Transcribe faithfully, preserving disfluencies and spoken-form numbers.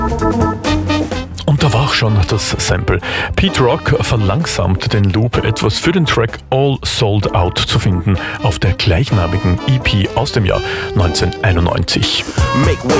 Und da war auch schon das Sample. Pete Rock verlangsamt den Loop etwas für den Track All Sold Out zu finden auf der gleichnamigen E P aus dem Jahr neunzehnhunderteinundneunzig. Make way